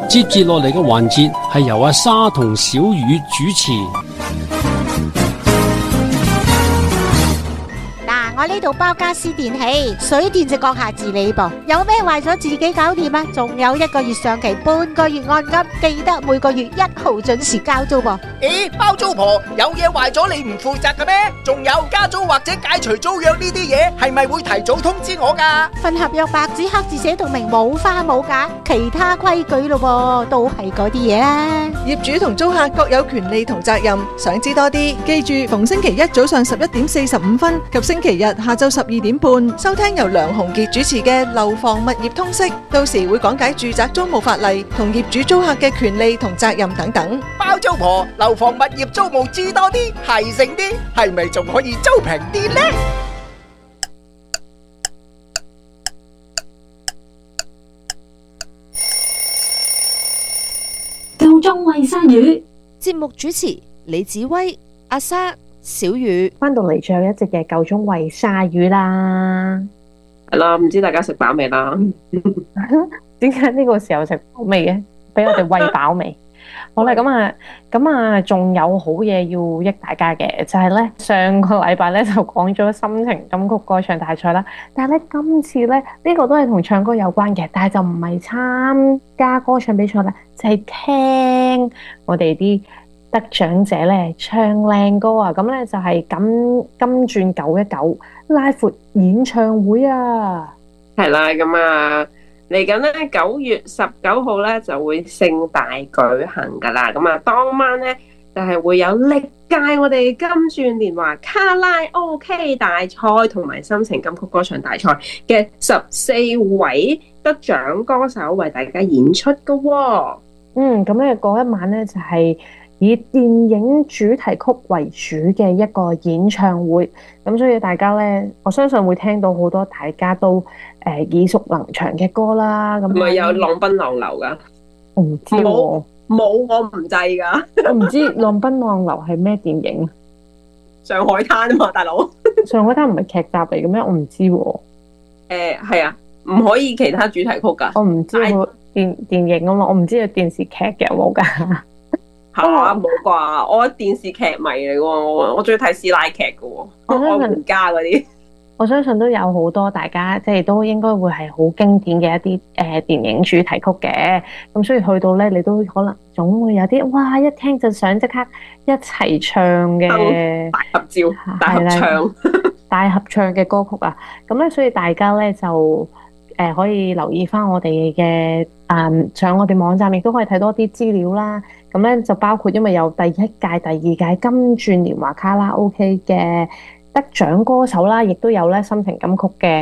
接住落嚟嘅環節係由阿莎同小雨主持。 我呢度包家私電器，水電就閣下自理噃。有咩壞咗自己搞掂啊！仲有1個月上期，半個月按金，記得每個月1號準時交租噃。 咦，包租婆有嘢壞咗你唔負責嘅咩？仲有加租或者解除租約呢啲嘢，係咪會提早通知我噶？ 份合約白紙黑字寫到明，冇花冇假，其他規矩咯噃，都係嗰啲嘢啦。 業主同租客各有權利同責任，想知多啲，記住逢星期一早上11:45及星期日下晝12點半，收聽由梁鴻傑主持嘅《樓房物業通識》，到時會講解住宅租務法例同業主租客嘅權利同責任等等。 包租婆，樓房物業租務知多啲，係剩啲，係咪仲可以租平啲呢？ 夠鐘喂鯊魚， 節目主持李子威、阿莎、小雨， 翻到嚟最後一節嘅夠鐘喂鯊魚啦， 係啦，唔知大家食飽未啦？ 點解呢個時候食飽未嘅？俾我哋喂飽未？好啦，咁啊，仲有好嘢要益大家嘅，就係咧上個禮拜咧就講咗心情金曲歌唱大賽啦，但係咧今次咧呢個都係同唱歌有關嘅，但係就唔係參加歌唱比賽啦，就係聽我哋啲得獎者咧唱靚歌啊！咁咧就係金鑽919拉闊演唱會啊，係啦， 咁啊嚟緊咧9月19號咧就會盛大舉行噶啦，咁啊當晚咧就係會有歷屆我哋金鑽年華卡拉 OK 大賽同埋心情金曲歌唱大賽嘅14位得獎歌手為大家演出噶喎。 咁咧嗰一晚咧就係以電影主題曲為主嘅一個演唱會，咁所以大家咧，我相信會聽到好多大家都耳熟能詳嘅歌啦。咁咪有浪奔浪流噶？ 我唔知喎， 冇我唔制噶。 我唔知浪奔浪流係咩電影？ 上海灘啊嘛，大佬。 上海灘唔係劇集嚟嘅咩？我唔知喎。 係啊，唔可以其他主題曲噶。 我唔知喎，電影啊嘛，我唔知有電視劇嘅有冇噶。 冇啩，我電視劇迷嚟嘅喎，我中意睇師奶劇嘅喎，我回家嗰啲。 我相信都有好多大家即係都應該會係好經典嘅一啲電影主題曲嘅，咁所以去到咧，你都可能總會有啲哇一聽就想即刻一齊唱嘅大合照、大合唱、 大合唱嘅歌曲啊！咁咧，所以大家咧就可以留意翻我哋嘅上我哋網站，亦都可以睇多啲資料啦。咁咧就包括因為有第1屆、第2屆金鑽年華卡拉 OK 嘅得獎歌手啦，亦都有咧心情金曲嘅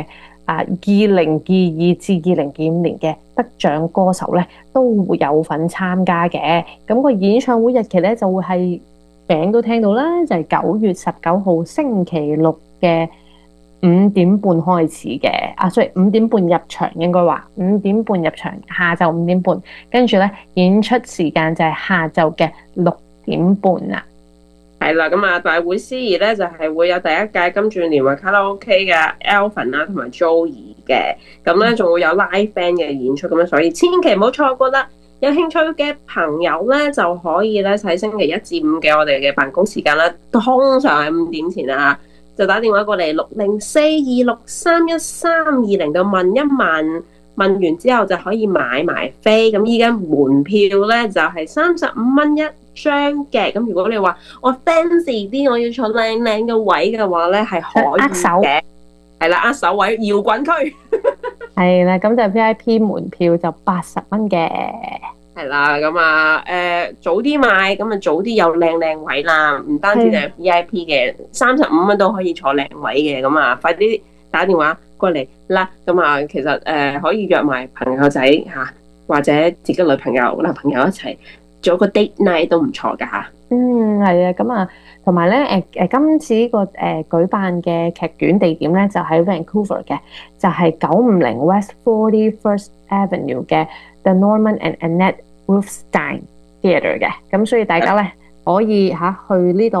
2022至2025年嘅得獎歌手咧，都會有份參加嘅。咁個演唱會日期咧就會係名都聽到啦，就係9月19號星期六嘅5點半開始嘅。所以5點半入場，應該話5點半入場，下晝5點半，跟住咧演出時間就係下晝嘅6點半啦。 係啦，咁啊大會司儀咧就係會有第1屆金鑽年華卡拉 OK 嘅 Alvin 啦，同埋 Joey 嘅，咁咧仲會有 live band 嘅演出，咁樣所以千祈唔好錯過啦。有興趣嘅朋友咧就可以咧喺星期1至5嘅我哋嘅辦公時間啦，通常係5點前啊，就打電話過嚟60426312320度問一問，問完之後就可以買埋飛。咁依家門票咧就係35蚊一張嘅，咁如果你話我 fancy 啲，我要坐靚靚嘅位嘅話咧，係可以嘅。係啦，握手位搖滾區。 係啦，咁就 VIP 門票就80蚊嘅。 係啦，咁啊早啲買，咁啊早啲有靚靚位啦，唔單止係 VIP 嘅，35蚊都可以坐靚位嘅，咁啊快啲打電話過嚟啦。咁啊其實可以約埋朋友仔嚇，或者自己女朋友男朋友一齊做個 date night 都唔錯噶嚇。 係啊，咁啊同埋咧今次呢個舉辦嘅劇院地點咧就喺 Vancouver 嘅，就係950 West 41st Avenue 嘅 The Norman and Annette Rufstein Theatre 嘅，咁所以大家咧可以去呢度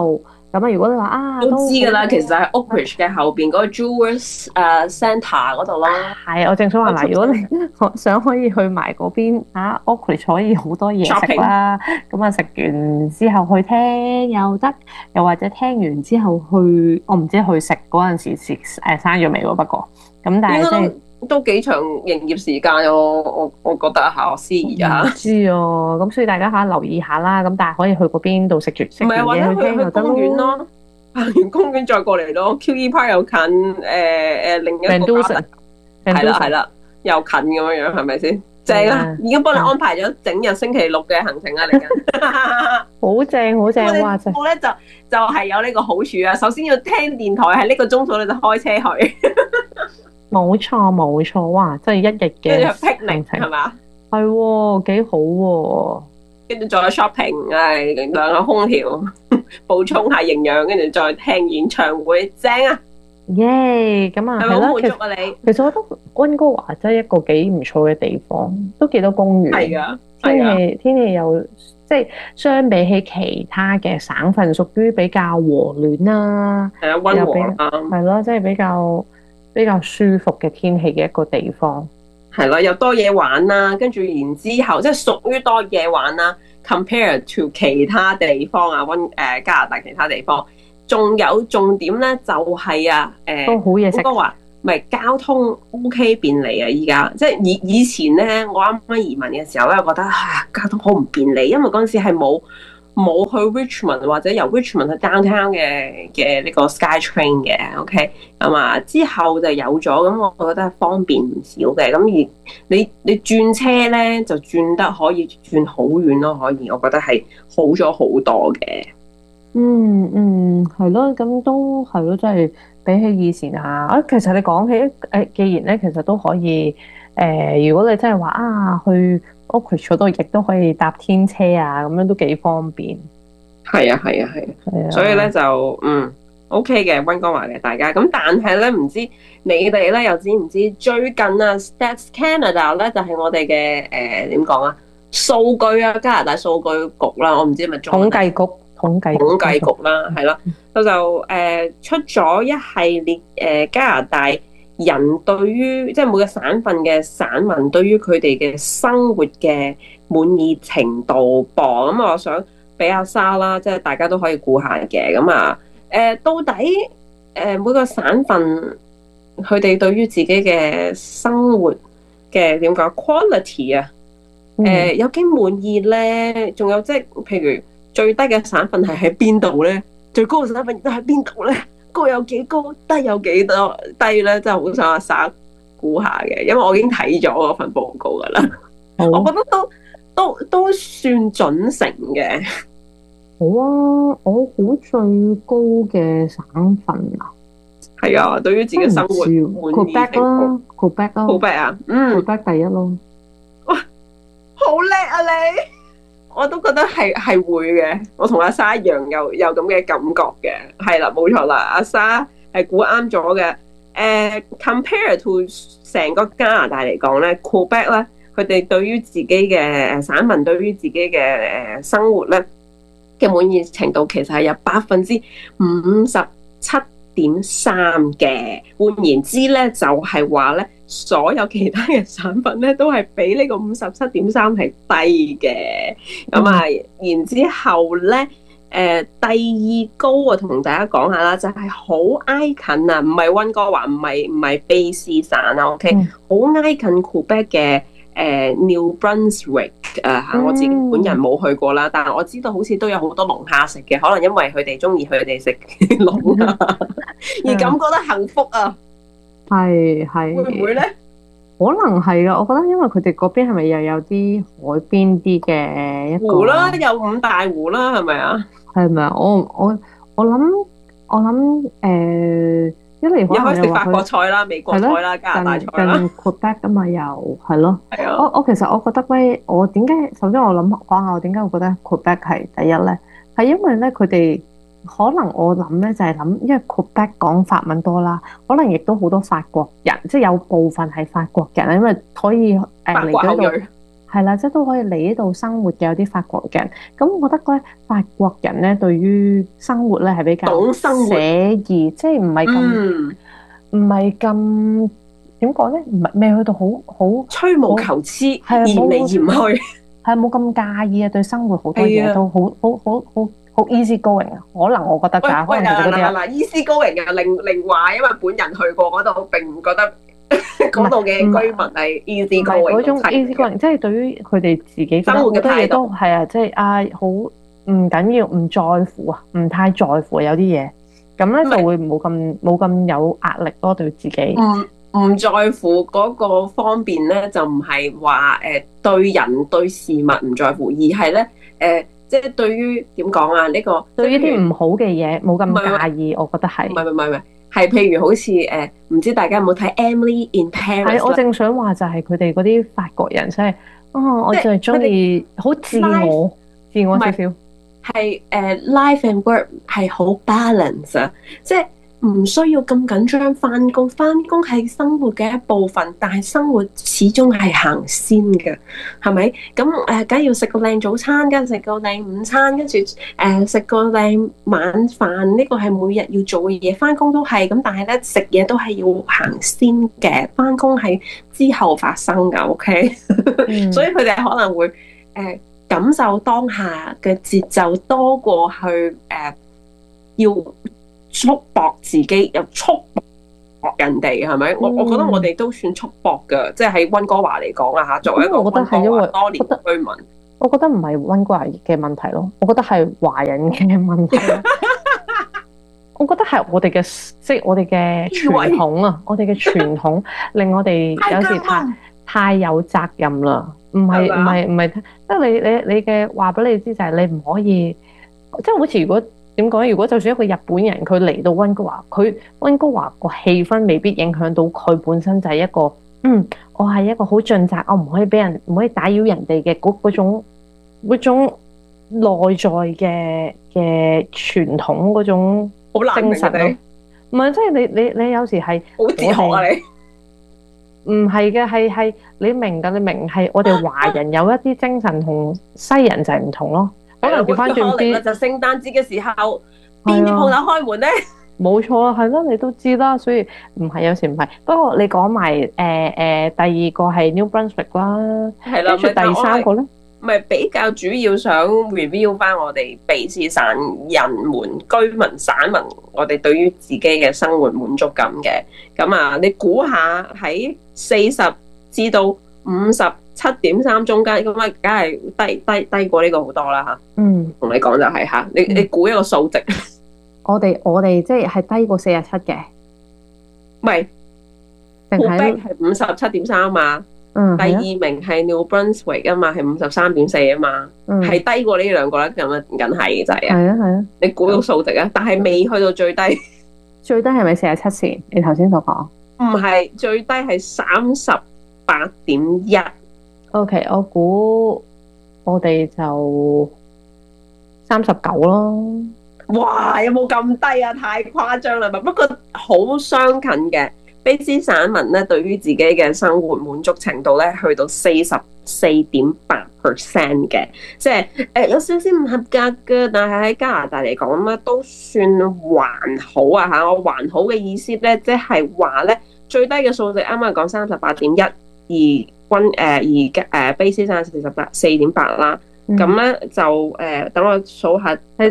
咁啊，如果你話啊， 都知㗎啦， 好其實喺 Oakridge 嘅後邊嗰個 Jewels Centre 嗰度咯。 係，我正想話嗱，如果你想可以去埋嗰邊啊，Oakridge 可以好多嘢食啦。咁啊，食完之後去聽又得，又或者聽完之後去，我唔知去食嗰陣時閂咗未喎。不過咁，但係即係都幾長營業時間，我覺得嚇，我思疑啊。 唔知啊，咁所以大家留意下啦。咁但係可以去嗰邊度食完嘢或者去公園咯，行完公園再過嚟咯。QE Park 又近，另一個係啦，又近咁樣，係咪先？正啊！已經幫你安排咗整日星期六嘅行程啊，嚟緊。 好正好正，哇！ 我咧就係有呢個好處啊。首先要聽電台，喺呢個鐘數你就開車去。 冇錯，哇！真係一日嘅行程係嘛？ 係喎，幾好喎！ 跟住再 shopping， 涼下空調，補充下營養，跟住再聽演唱會，正啊！ 耶！咁啊，係啦， 好滿足啊你。 其實我覺得溫哥華真係一個幾唔錯嘅地方，都幾多公園。 係啊， 天氣又即係相比起其他嘅省份，屬於比較和暖啦。 係啊，溫和啊。 係咯，即係比較舒服嘅天氣嘅一個地方。 係咯，又多嘢玩啦，跟住然之後即係屬於多嘢玩啦。compare to 其他地方啊，加拿大其他地方。仲有重點咧，就係都好嘢食。 應該話唔係交通 OK 便利啊！依家即係以前咧，我啱啱移民嘅時候咧，我覺得交通好唔便利，因為嗰陣時係冇去 Richmond 或者由 Richmond 去 downtown 嘅呢個 SkyTrain 嘅 OK 咁啊，之後就有咗，咁我覺得係方便唔少嘅。咁而你轉車咧，就轉得可以轉好遠咯，可以，我覺得係好咗好多嘅。 係咯，咁都係咯，即係比起以前啊，其實你講起既然咧，其實都可以如果你真係話去 Oakridge 嗰度，亦都可以搭天車啊，咁樣都幾方便。係啊，所以咧就OK 嘅溫哥華嘅大家，咁但係咧唔知你哋咧又知唔知最近啊 Stats Canada 咧就係我哋嘅點講啊數據啊加拿大數據局啦，我唔知係咪統計局啦，係啦，佢就出咗一系列加拿大人對於即係每個省份嘅省民對於佢哋嘅生活嘅滿意程度噃，咁我想俾阿莎啦，即係大家都可以估下嘅，咁啊到底每個省份佢哋對於自己嘅生活嘅點講 quality 啊，有幾滿意咧？仲有即係譬如最低嘅省份係喺邊度咧？最高嘅省份亦都喺邊度咧？高有幾高，低有幾多？低咧真係好想阿莎估下嘅，因為我已經睇咗嗰份報告噶啦，我覺得都算準成嘅。 好啊，我估最高嘅省份啊， 係啊，對於自己生活滿意程度 Quebec 啊 ，Quebec 第一咯。 哇，好叻啊你！我都覺得係會嘅，我同阿莎一樣有咁嘅感覺嘅，係啦，冇錯啦，阿莎係估啱咗嘅。compare to 成個加拿大嚟講咧 ，Quebec 咧，佢哋對於自己嘅省民對於自己嘅生活咧嘅滿意程度其實係有57.3%嘅。換言之咧，就係話咧，所有其他嘅省份咧都係比呢個57.3係低嘅。咁啊，然之後咧，第二高我同大家講下啦，就係好挨近啊，唔係溫哥華，唔係卑詩省啊 ，OK，好挨近 Quebec 嘅。New Brunswick 我自己本人冇去過啦，但係我知道好似都有好多龍蝦食嘅，可能因為佢哋中意佢哋食龍蝦，而感覺得幸福啊。 係會唔會咧？ 可能係啊，我覺得因為佢哋嗰邊係咪又有啲海邊啲嘅一個湖啦，有5大湖啦，係咪啊？ 係咪啊？我諗一嚟可能食法國菜啦、美國菜啦、加拿大菜啦。 近 Quebec 啊嘛，又係咯。 係啊。 我其實我覺得咧，我點解首先我講下我點解我覺得 Quebec 係第一咧？係因為咧佢哋可能我諗咧就係諗，因為 Quebec 講法文多啦，可能亦都好多法國人，即係有部分係法國人，因為可以嚟咗度。 係啦，即係都可以嚟呢度生活嘅有啲法國人。咁我覺得咧，法國人咧對於生活咧係比較懂生活寫意，即係唔係咁唔係咁點講咧？唔係未去到好吹毛求疵， 係啊， 嚴嚟嚴去， 係冇咁介意啊。對生活好多嘢都好 easy going 啊。可能我覺得㗎，可能佢哋嗰啲嗱，easy going 啊，另話，因為本人去過嗰度，並唔覺得嗰度嘅居民係 easy going。 嗰種 easy going，即係對於佢哋自己生活嘅態度都係啊，即係好唔緊要，唔在乎啊，唔太在乎有啲嘢，咁咧就會冇咁有壓力咯，對自己。 唔在乎嗰個方面咧，就唔係話對人對事物唔在乎，而係咧即係對於點講啊？呢個對於啲唔好嘅嘢冇咁介意，我覺得係。 唔係，係譬如好似唔知大家有冇睇 Emily in Paris？ 係，我正想話就係佢哋嗰啲法國人真係，我就係中意好自我少少。 係life and work 係好 balance 啊，即係唔需要咁緊張返工。返工係生活嘅一部分，但係生活始終係行先嘅，係咪？咁梗係要食個靚早餐，跟住食個靚午餐，跟住食個靚晚飯。呢個係每日要做嘅嘢，返工都係咁。但係咧食嘢都係要行先嘅，返工係之後發生㗎。OK，所以佢哋可能會感受當下嘅節奏多過去要束縛自己，又束縛人哋，係咪？我覺得我哋都算束縛㗎，即係喺溫哥華嚟講啊嚇，作為一個溫哥華多年居民， 我覺得唔係溫哥華嘅問題咯，我覺得係華人嘅問題。我覺得係我哋嘅即係我哋嘅傳統啊，我哋嘅傳統令我哋有時太有責任啦。唔係，即係你嘅話俾你知就係你唔可以，即係好似如果點講？如果就算一個日本人佢嚟到溫哥華，佢溫哥華個氣氛未必影響到佢本身就係一個我係一個好盡責，我唔可以打擾人哋嘅嗰種內在嘅傳統嗰種精神咯。唔係，即係你有時係好自學啊你。 唔係嘅，係你明㗎，你明係我哋華人有一啲精神同西人就係唔同咯。可能調翻轉啲， 就聖誕節嘅時候，邊啲鋪頭開門咧？ 冇錯啦，係咯，你都知啦，所以唔係有時唔係。不過你講埋第二個係 New Brunswick 啦， 係啦， 跟住第三個咧， 咪比較主要想 review 翻我哋卑詩省人們居民省民，我哋對於自己嘅生活滿足感嘅。咁啊，你估下喺40至到57.3中間，咁啊，梗係低過呢個好多啦嚇。同你講就係嚇，你估一個數值。 我哋即係低過47嘅， 唔係，定係57.3啊嘛。第二名係 New Brunswick 啊嘛，係53.4啊嘛，係低過呢兩個啦，咁啊，梗係就係啊。係啊，你估到數值啊？但係未去到最低。 最低係咪47線？你頭先所講？ 唔係，最低係38.1。 OK， 我估我哋就39咯。 哇！有冇咁低啊？太誇張啦！不過好相近嘅。卑詩省民咧，對於自己嘅生活滿足程度咧，去到44.8% 嘅，即係有少少唔合格嘅，但係喺加拿大嚟講咧，都算還好啊嚇！我還好嘅意思咧，即係話咧，最低嘅數值啱啱講38.1，而卑詩省44.8啦，咁咧就等我數下， 係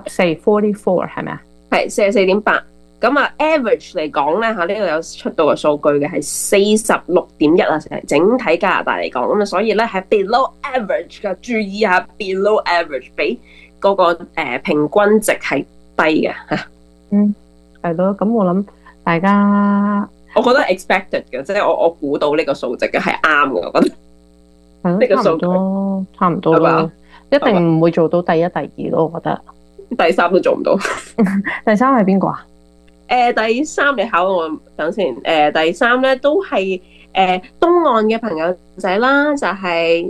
44係咪啊？ 係44.8。咁啊 ，average 嚟講咧嚇，呢度有出到嘅數據嘅係46.1啊，整體加拿大嚟講，咁啊，所以咧係 below average 嘅，注意下 below average 比嗰個平均值係低嘅嚇。 係咯，咁我諗大家， 我覺得 expected 嘅，即係我估到呢個數值嘅係啱嘅，我覺得。係咯，呢個數據差唔多咯，一定唔會做到第一、第二咯，我覺得。 第三都做唔到。 第三係邊個啊？ 第三你考我等先，第三咧都係東岸嘅朋友仔啦，就係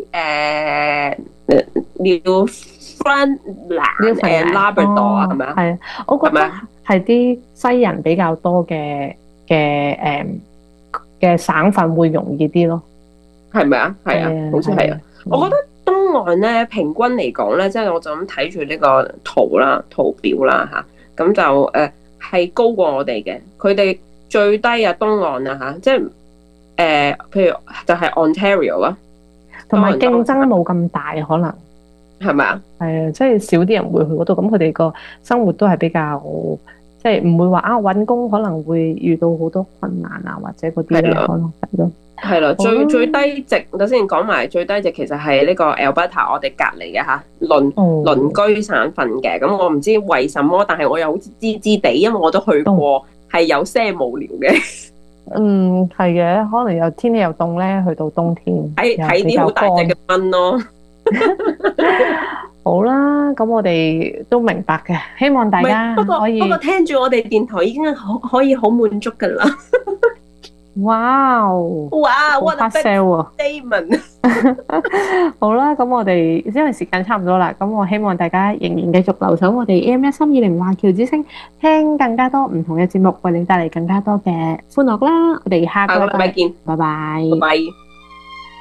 Newfoundland Labrador 啊，係咪啊？係啊， 我覺得係啲西人比較多嘅省份會容易啲咯。 係咪啊？係啊，好似係啊。我覺得東岸咧平均嚟講咧，即係我就咁睇住呢個圖表啦嚇，咁就係高過我哋嘅。佢哋最低啊東岸啊嚇，即係譬如就係 Ontario 啊， 同埋競爭冇咁大可能。 係咪啊？ 係啊，即係少啲人會去嗰度，咁佢哋個生活都係比較，即係唔會話揾工可能會遇到好多困難啊，或者嗰啲咧可能係咯。 係啦，最低值，我先講埋最低值，其實係呢個 Alberta 我哋隔離嘅嚇鄰居省份嘅。咁我唔知為什麼，但係我又好似知地，因為我都去過，係有些無聊嘅。 係嘅，可能又天氣又凍咧，去到冬天睇啲好大隻嘅蚊咯。 好啦，咁我哋都明白嘅，希望大家可以。 不過聽住我哋電台已經可以好滿足噶啦。 哇！ 哇！我發 sale 啊 ！Statement。 好啦，咁我哋因為時間差唔多啦，咁我希望大家仍然繼續留守我哋 AM1320華僑之聲，聽更加多唔同嘅節目，為你帶嚟更加多嘅歡樂啦。我哋下個禮拜見，拜拜。拜拜。